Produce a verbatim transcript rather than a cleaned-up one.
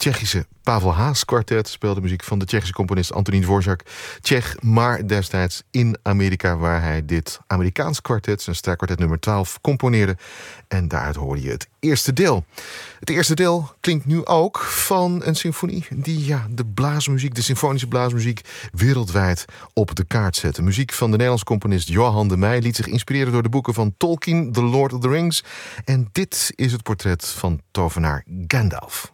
Tsjechische Pavel Haas kwartet speelde muziek van de Tsjechische componist Antonín Dvořák. Tsjech, maar destijds in Amerika, waar hij dit Amerikaans kwartet, zijn strijkkwartet nummer twaalf, componeerde. En daaruit hoorde je het eerste deel. Het eerste deel klinkt nu ook van een symfonie die ja, de blaasmuziek, de symfonische blaasmuziek wereldwijd op de kaart zette. Muziek van de Nederlandse componist Johan de Meij liet zich inspireren door de boeken van Tolkien, The Lord of the Rings. En dit is het portret van tovenaar Gandalf.